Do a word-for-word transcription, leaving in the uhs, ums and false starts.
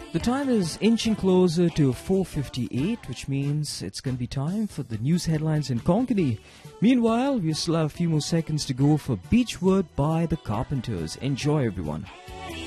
The time is inching closer to four fifty-eight, which means it's going to be time for the news headlines in Konkani. Meanwhile, we still have a few more seconds to go for Beachwood by the Carpenters. Enjoy, everyone.